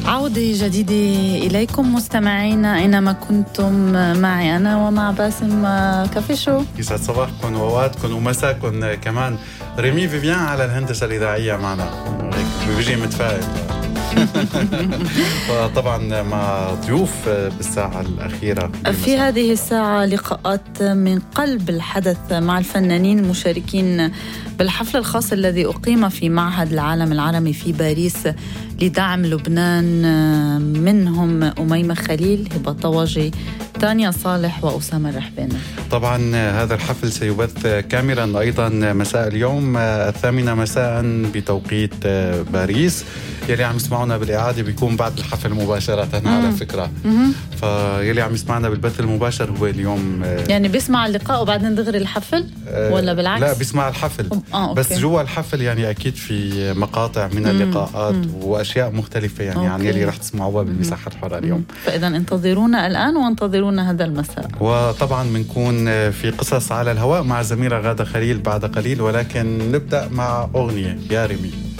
عودة جديدة إليكم مستمعينا أينما كنتم، معي أنا ومع باسم كافي شو. يسعد صباحكم ووقتكم ومساكم كمان. ريمي فيفيان على الهندسة الإذاعية معنا، بيجي متفائل. وطبعا مع ضيوف بالساعة الأخيرة. في هذه الساعة لقاءات من قلب الحدث مع الفنانين المشاركين بالحفل الخاص الذي أقيم في معهد العالم العربي في باريس لدعم لبنان، منهم أميمة خليل، هبة طواجي، تانيا صالح وأسامة الرحباني. طبعا هذا الحفل سيبث كاملا أيضا مساء اليوم 8 مساء بتوقيت باريس. يلي عم يسمعونا بالإعادة بيكون بعد الحفل مباشرة على فكرة. فيلي عم يسمعنا بالبث المباشر هو اليوم يعني بيسمع اللقاء وبعدين دغري الحفل ولا بالعكس؟ لا، بيسمع الحفل. بس جوا الحفل يعني أكيد في مقاطع من اللقاءات وأشياء مختلفة يعني يلي رح تسمعوها بالمساحة الحرة اليوم. فإذا انتظرونا الآن وانتظرونا هذا المساء. وطبعا بنكون في قصص على الهواء مع زميلة غادة خليل بعد قليل، ولكن نبدأ مع أغنية يا ريمي.